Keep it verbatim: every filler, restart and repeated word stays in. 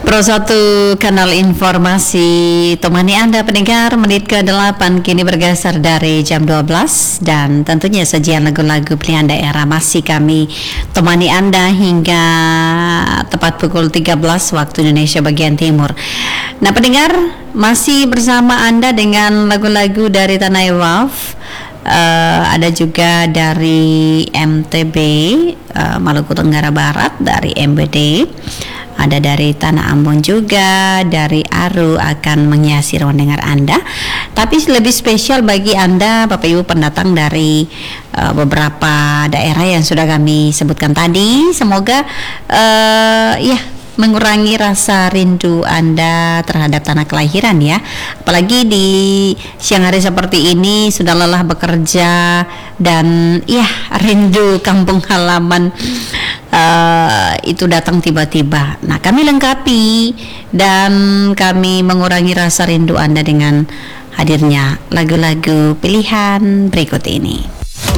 Pro satu Kanal Informasi temani Anda pendengar menit ke delapan kini bergeser dari jam dua belas dan tentunya sajian lagu-lagu pilihan daerah masih kami temani Anda hingga tepat pukul tiga belas waktu Indonesia bagian timur. Nah pendengar, masih bersama Anda dengan lagu-lagu dari Tanah Iwaf. Uh, ada juga dari M T B uh, Maluku Tenggara Barat, dari M B D, ada dari Tanah Ambon juga, dari Aru akan menghiasi ruang dengar Anda. Tapi lebih spesial bagi Anda Bapak Ibu pendatang dari uh, beberapa daerah yang sudah kami sebutkan tadi, semoga uh, ya mengurangi rasa rindu Anda terhadap tanah kelahiran ya. Apalagi di siang hari seperti ini sudah lelah bekerja dan ya rindu kampung halaman uh, itu datang tiba-tiba. Nah kami lengkapi dan kami mengurangi rasa rindu Anda dengan hadirnya lagu-lagu pilihan berikut ini.